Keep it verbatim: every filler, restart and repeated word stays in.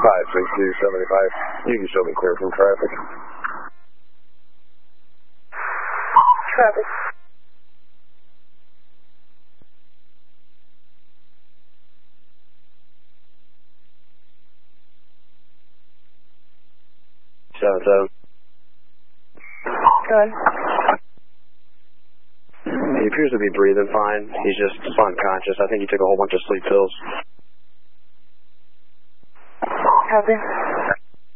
five six two seventy-five. You can show me clear from traffic. Traffic. Seven seven. Go ahead. He appears to be breathing fine. He's just unconscious. I think he took a whole bunch of sleep pills. Copy.